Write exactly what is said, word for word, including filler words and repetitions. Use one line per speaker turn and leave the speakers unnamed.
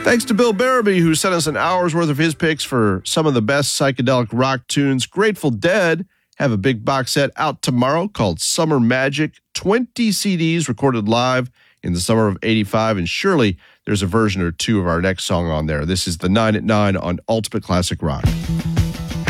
Thanks to Bill Barabee, who sent us an hour's worth of his picks for some of the best psychedelic rock tunes. Grateful Dead have a big box set out tomorrow called Summer Magic. twenty C Ds recorded live in the summer of eighty-five, and surely there's a version or two of our next song on there. This is the nine at nine on Ultimate Classic Rock.